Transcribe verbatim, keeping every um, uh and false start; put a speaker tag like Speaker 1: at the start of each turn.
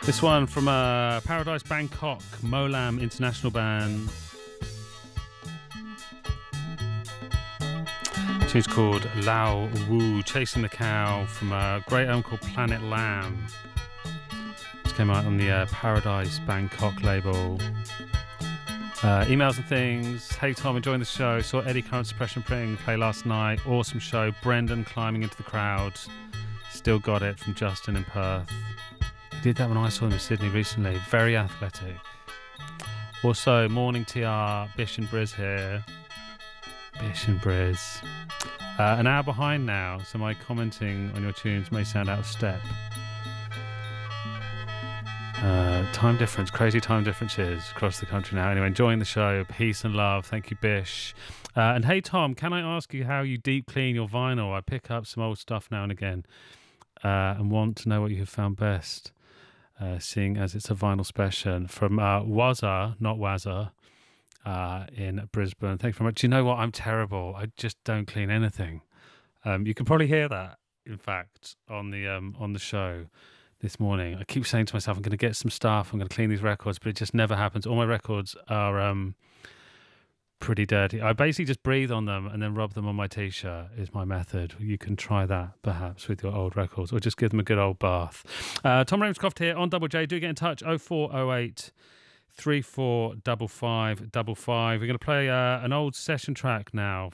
Speaker 1: This one from uh, Paradise Bangkok, Molam International Band. The tune's called Lao Wu, Chasing the Cow, from a great album called Planet Lamb. This came out on the uh, Paradise Bangkok label. Uh, emails and things. Hey Tom, enjoying the show. Saw Eddie Current Suppression Printing play last night. Awesome show. Brendan climbing into the crowd. Still got it from Justin in Perth. He did that when I saw him in Sydney recently. Very athletic. Also, morning T R, Bish and Briz here. Bish and Briz. Uh, an hour behind now, so my commenting on your tunes may sound out of step. Uh, time difference, crazy time differences across the country now. Anyway, enjoying the show. Peace and love. Thank you, Bish. Uh, and hey, Tom, can I ask you how you deep clean your vinyl? I pick up some old stuff now and again uh, and want to know what you have found best, uh, seeing as it's a vinyl special from uh, Wazza, not Wazza, uh, in Brisbane. Thank you very much. You know what? I'm terrible. I just don't clean anything. Um, you can probably hear that, in fact, on the um, on the show this morning. I keep saying to myself, I'm going to get some stuff, I'm going to clean these records, but it just never happens. All my records are um, pretty dirty. I basically just breathe on them and then rub them on my t-shirt is my method. You can try that perhaps with your old records, or just give them a good old bath. Uh, Tom Ravenscroft here on Double J. Do get in touch, oh four oh eight, three four five five five five. We're going to play uh, an old session track now